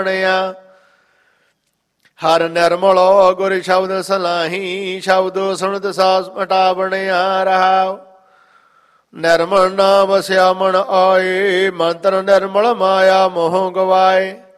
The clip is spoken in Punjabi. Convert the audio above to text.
ਬਣਿਆ। ਹਰ ਨਿਰਮਲੋ ਗੁਰ ਸ਼ਬਦ ਸਲਾਹੀ, ਸ਼ਬਦ ਸੁਣਤ ਸਾਸ ਮਟਾ ਬਣਿਆ ਰਹਾਉ। ਨਿਰਮਲ ਨਾਮ ਵਸਿਆ ਮਨ ਆਏ, ਮੰਤਰ ਨਿਰਮਲ ਮਾਇਆ ਮੋਹ ਗਵਾਏ।